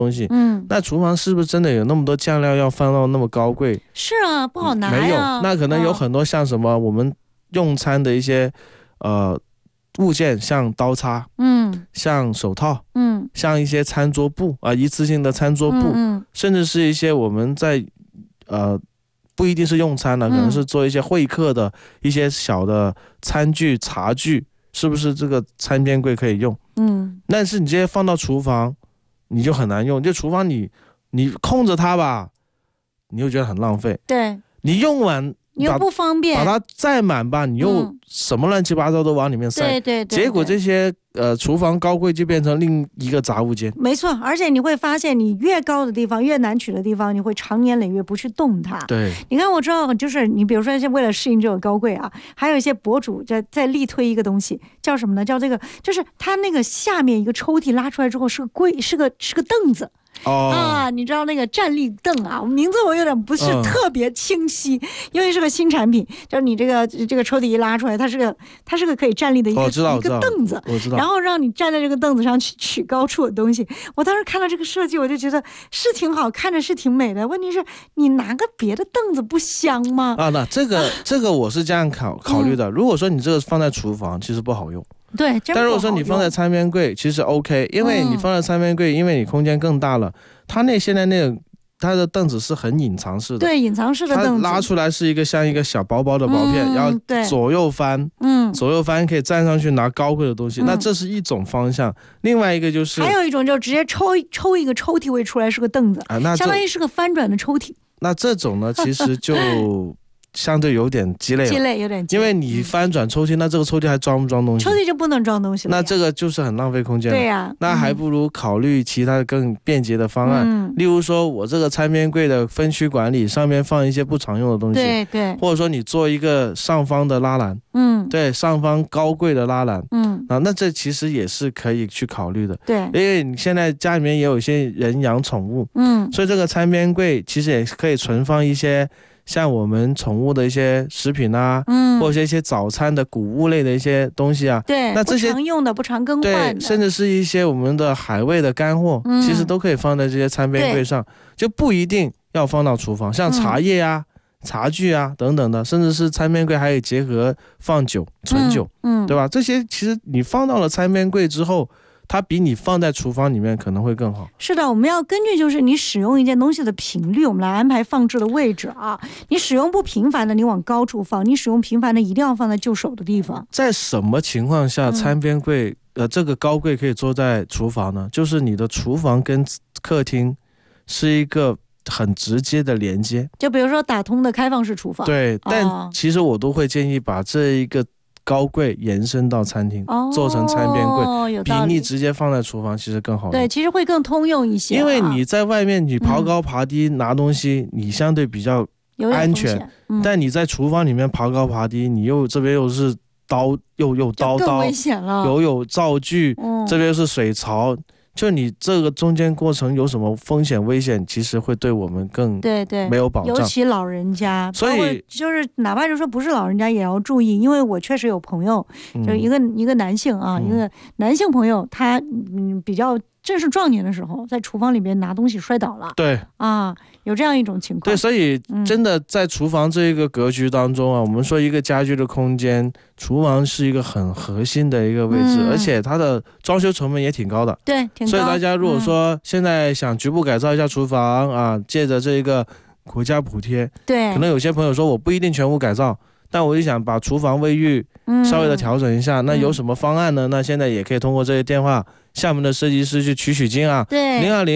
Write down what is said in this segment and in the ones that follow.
东西。那厨房是不是真的有那么多酱料要放到那么高贵？ 是啊，不好拿呀。 没有，那可能有很多像什么我们用餐的一些物件，像刀叉，像手套，像一些餐桌布啊，一次性的餐桌布，甚至是一些我们在不一定是用餐了，可能是做一些会客的一些小的餐具、茶具，是不是这个餐边柜可以用？但是你这些放到厨房，你就很难用。就厨房你空着它吧，你又觉得很浪费。 对， 你用完。 你又不方便， 把它再满吧，你又什么乱七八糟都往里面塞， 对， 结果这些厨房高柜就变成另一个杂物间。 没错，而且你会发现，你越高的地方，越难取的地方，你会长年累月不去动它。 对， 你看，我知道，就是你比如说，为了适应这个高柜啊，还有一些博主在力推一个东西，叫什么呢？叫这个，就是它那个下面一个抽屉拉出来之后是个柜，是个凳子。你知道那个站立凳啊，名字我有点不是特别清晰，因为是个新产品，就是你这个抽屉一拉出来，它是个可以站立的一个凳子， 我知道， 然后让你站在这个凳子上去取高处的东西。我当时看到这个设计，我就觉得是挺好看着，是挺美的。问题是你拿个别的凳子不香吗？ 那这个我是这样考虑的。如果说你这个放在厨房，其实不好用。 对， 但如果说你放在餐边柜，其实 OK， 因为你放在餐边柜，因为你空间更大了。它现在它的凳子是很隐藏式的， 对，隐藏式的凳子， 它拉出来是一个像一个小薄薄的薄片，然后左右翻，左右翻可以站上去拿高贵的东西。那这是一种方向，另外一个就是还有一种就直接抽一个抽屉位出来是个凳子那相当于是个翻转的抽屉。 那这种呢，其实就相对有点鸡肋， 有点鸡肋， 因为你翻转抽屉，那这个抽屉还装不装东西？ 抽屉就不能装东西了， 那这个就是很浪费空间了。 对呀， 那还不如考虑其他更便捷的方案，例如说我这个餐边柜的分区管理，上面放一些不常用的东西， 对， 或者说你做一个上方的拉篮，对，上方高柜的拉篮，那这其实也是可以去考虑的， 对， 因为你现在家里面也有一些人养宠物，所以这个餐边柜其实也可以存放一些。像我们宠物的一些食品啊，或者一些早餐的谷物类的一些东西啊， 对， 那这些不常用的、不常更换的， 对，甚至是一些我们的海味的干货，其实都可以放在这些餐边柜上，就不一定要放到厨房。像茶叶啊、茶具啊等等的，甚至是餐边柜还可以结合放酒、存酒，对吧？这些其实你放到了餐边柜之后，它比你放在厨房里面可能会更好。 是的，我们要根据就是你使用一件东西的频率，我们来安排放置的位置啊。你使用不频繁的，你往高处放；你使用频繁的，一定要放在就手的地方。 在什么情况下餐边柜这个高柜可以坐在厨房呢？就是你的厨房跟客厅是一个很直接的连接， 就比如说打通的开放式厨房。 对，但其实我都会建议把这一个高柜延伸到餐厅，做成餐边柜，比你直接放在厨房其实更好用。 对，其实会更通用一些， 因为你在外面你爬高爬低拿东西，你相对比较安全，但你在厨房里面爬高爬低，你这边又是刀又刀， 更危险了， 有灶具，这边又是水槽。就你这个中间过程有什么风险危险，其实会对我们更没有保障， 尤其老人家， 所以就是哪怕就说不是老人家也要注意，因为我确实有朋友，就是一个男性啊，一个男性朋友，他比较正是壮年的时候，在厨房里面拿东西摔倒了， 对啊，有这样一种情况。 对，所以真的在厨房这一个格局当中啊，我们说一个家居的空间，厨房是一个很核心的一个位置，而且它的装修成本也挺高的。 对，挺高。 所以大家如果说现在想局部改造一下厨房啊，借着这个国家补贴， 对， 可能有些朋友说我不一定全屋改造，但我就想把厨房卫浴稍微的调整一下，那有什么方案呢？那现在也可以通过这些电话向我们的设计师去取经啊， 对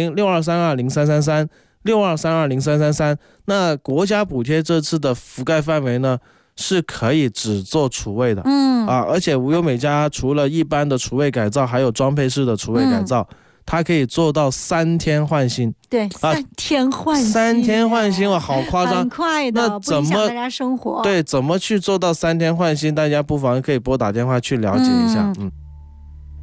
，020-6232-0333，那国家补贴这次的覆盖范围呢，是可以只做厨卫的，而且无忧美家除了一般的厨卫改造，还有装配式的厨卫改造，它可以做到3天换新。 对，3天换新 ，3天换新，哇，好夸张， 很快的， 那怎么不影响大家生活？ 对，怎么去做到3天换新？大家不妨可以拨打电话去了解一下。